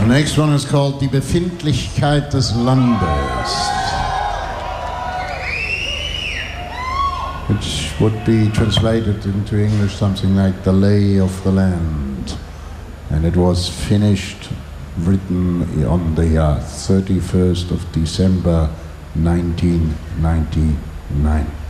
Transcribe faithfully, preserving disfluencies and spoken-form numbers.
The next one is called Die Befindlichkeit des Landes, which would be translated into English something like the lay of the land. And it was finished, written on the uh, thirty-first of December nineteen ninety-nine.